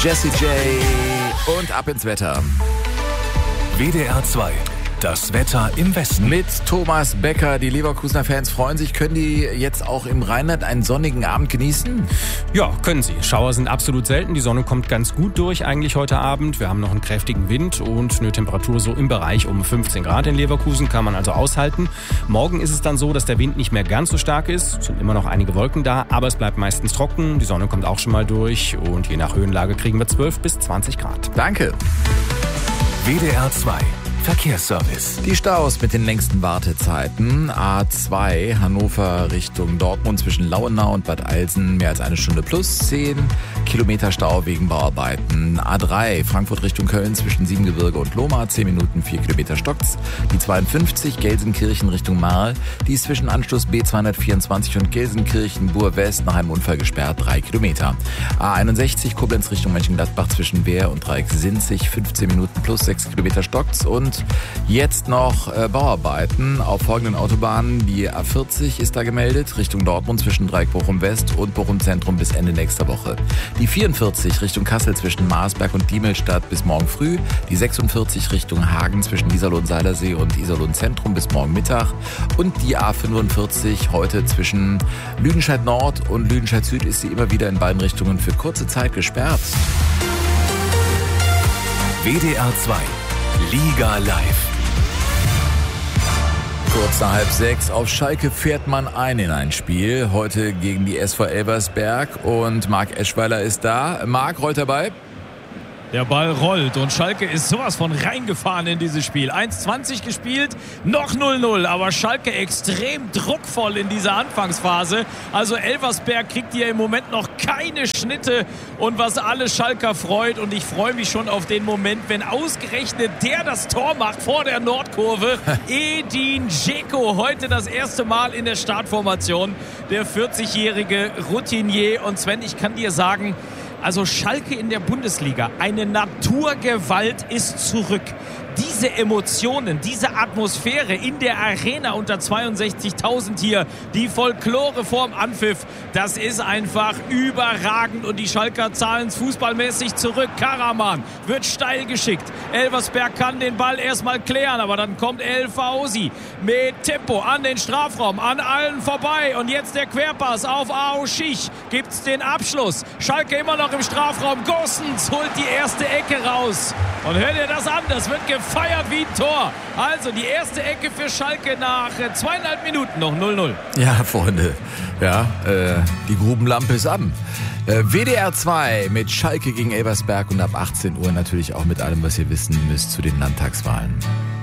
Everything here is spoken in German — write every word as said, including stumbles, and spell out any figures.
Jessie J und ab ins Wetter. W D R zwei. Das Wetter im Westen. Mit Thomas Becker. Die Leverkusener Fans freuen sich. Können die jetzt auch im Rheinland einen sonnigen Abend genießen? Ja, können sie. Schauer sind absolut selten. Die Sonne kommt ganz gut durch eigentlich heute Abend. Wir haben noch einen kräftigen Wind und eine Temperatur so im Bereich um fünfzehn Grad in Leverkusen. Kann man also aushalten. Morgen ist es dann so, dass der Wind nicht mehr ganz so stark ist. Es sind immer noch einige Wolken da, aber es bleibt meistens trocken. Die Sonne kommt auch schon mal durch und je nach Höhenlage kriegen wir zwölf bis zwanzig Grad. Danke. W D R zwei. Verkehrsservice. Die Staus mit den längsten Wartezeiten. A zwei Hannover Richtung Dortmund zwischen Lauenau und Bad Eilsen mehr als eine Stunde plus zehn Kilometer Stau wegen Bauarbeiten. A drei Frankfurt Richtung Köln zwischen Siebengebirge und Lohmar zehn Minuten vier Kilometer stockt's. Die zweiundfünfzig Gelsenkirchen Richtung Marl, die ist zwischen Anschluss B zweihundertvierundzwanzig und Gelsenkirchen Bur West nach einem Unfall gesperrt drei Kilometer. A einundsechzig Koblenz Richtung Mönchengladbach zwischen Wehr und Dreiecksinzig fünfzehn Minuten plus sechs Kilometer stockt's. Und jetzt noch äh, Bauarbeiten auf folgenden Autobahnen. Die A vierzig ist da gemeldet, Richtung Dortmund zwischen Dreieck Bochum West und Bochum Zentrum bis Ende nächster Woche. Die vierundvierzig Richtung Kassel zwischen Marsberg und Diemelstadt bis morgen früh. Die sechsundvierzig Richtung Hagen zwischen Iserlohn-Seilersee und Iserlohn-Zentrum bis morgen Mittag. Und die A fünfundvierzig heute zwischen Lüdenscheid Nord und Lüdenscheid Süd ist sie immer wieder in beiden Richtungen für kurze Zeit gesperrt. W D R zwei. Liga live. Kurz nach halb sechs. Auf Schalke fährt man ein in ein Spiel. Heute gegen die S V Elversberg. Und Marc Eschweiler ist da. Marc, rollt dabei. Der Ball rollt und Schalke ist sowas von reingefahren in dieses Spiel. eins zwanzig gespielt, noch null null, aber Schalke extrem druckvoll in dieser Anfangsphase. Also Elversberg kriegt hier im Moment noch keine Schnitte und was alle Schalker freut. Und ich freue mich schon auf den Moment, wenn ausgerechnet der das Tor macht vor der Nordkurve. Edin Dzeko, heute das erste Mal in der Startformation. Der vierzigjährige Routinier. Und Sven, ich kann dir sagen, also Schalke in der Bundesliga, eine Naturgewalt ist zurück. Diese Emotionen, diese Atmosphäre in der Arena unter zweiundsechzigtausend hier, die Folklore vorm Anpfiff, das ist einfach überragend und die Schalker zahlen es fußballmäßig zurück. Karaman wird steil geschickt. Elversberg kann den Ball erstmal klären, aber dann kommt El Fauzi mit Tempo an den Strafraum, an allen vorbei und jetzt der Querpass auf Aouchiche, gibt's den Abschluss. Schalke immer noch im Strafraum, Gosens holt die erste Ecke raus und hört ihr das an, das wird gefeiert. Feiert wie ein Tor. Also die erste Ecke für Schalke nach zweieinhalb Minuten noch null null. Ja, Freunde. Ja, äh, die Grubenlampe ist an. Äh, W D R zwei mit Schalke gegen Elversberg und ab achtzehn Uhr natürlich auch mit allem, was ihr wissen müsst zu den Landtagswahlen.